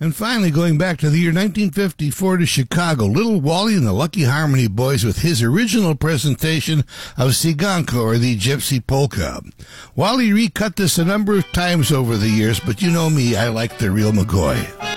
And finally, going back to the year 1954 to Chicago, Little Wally and the Lucky Harmony Boys with his original presentation of Siganko, or the Gypsy Polka. Wally recut this a number of times over the years, but you know me, I like the real McCoy.